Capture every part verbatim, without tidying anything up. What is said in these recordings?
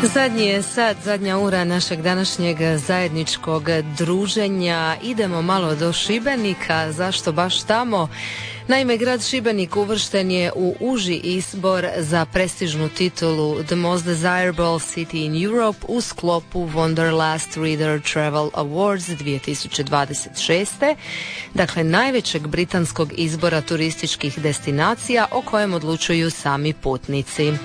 Zadnji je sad, zadnja ura našeg današnjeg zajedničkog druženja. Idemo malo do Šibenika. Zašto baš tamo? Naime, grad Šibenik uvršten je u uži izbor za prestižnu titulu The Most Desirable City in Europe u sklopu Wanderlust Reader Travel Awards dvije tisuće dvadeset šeste. Dakle, najvećeg britanskog izbora turističkih destinacija o kojem odlučuju sami putnici.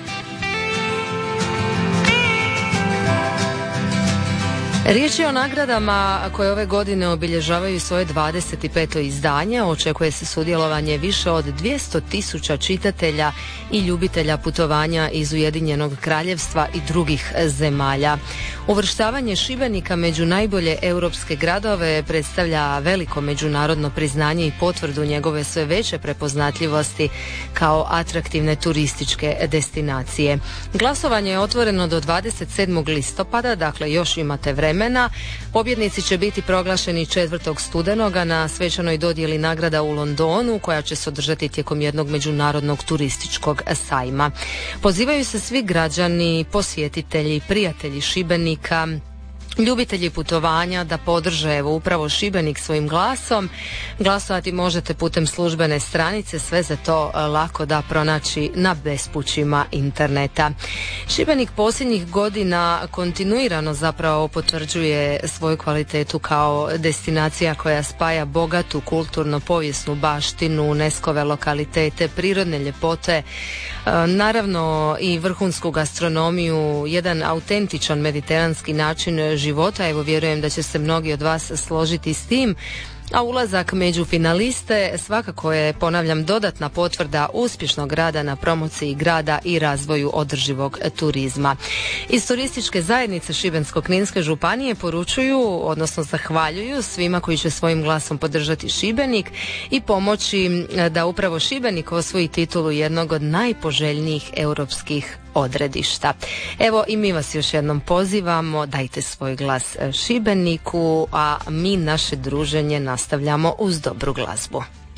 Riječ je o nagradama koje ove godine obilježavaju svoje dvadeset peto izdanje. Očekuje se sudjelovanje više od dvjesto tisuća čitatelja i ljubitelja putovanja iz Ujedinjenog Kraljevstva i drugih zemalja. Uvrštavanje Šibenika među najbolje europske gradove predstavlja veliko međunarodno priznanje i potvrdu njegove sve veće prepoznatljivosti kao atraktivne turističke destinacije. Glasovanje je otvoreno do dvadeset sedmog listopada, dakle još imate vremena. Pobjednici će biti proglašeni četvrtog studenoga na svečanoj dodjeli nagrada u Londonu, koja će se održati tijekom jednog međunarodnog turističkog sajma. Pozivaju se svi građani, posjetitelji, prijatelji Šibenika, ljubitelji putovanja da podrže evo upravo Šibenik svojim glasom. Glasovati možete putem službene stranice, sve za to lako da pronaći na bespućima interneta. Šibenik posljednjih godina kontinuirano zapravo potvrđuje svoju kvalitetu kao destinacija koja spaja bogatu kulturno-povijesnu baštinu, UNESCO-ve lokalitete, prirodne ljepote, naravno i vrhunsku gastronomiju, jedan autentičan mediteranski način života. Evo, vjerujem da će se mnogi od vas složiti s tim. A ulazak među finaliste svakako je, ponavljam, dodatna potvrda uspješnog rada na promociji grada i razvoju održivog turizma. Iz turističke zajednice Šibensko-kninske županije poručuju, odnosno zahvaljuju svima koji će svojim glasom podržati Šibenik i pomoći da upravo Šibenik osvoji titulu jednog od najpoželjnijih europskih odredišta. Evo, i mi vas još jednom pozivamo, dajte svoj glas Šibeniku, a mi naše druženje nastavljamo uz dobru glazbu.